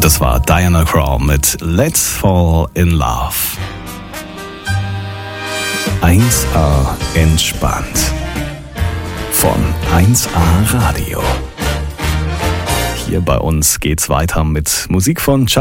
Das war Diana Krall mit Let's Fall in Love. 1A entspannt. Von 1A Radio. Hier bei uns geht's weiter mit Musik von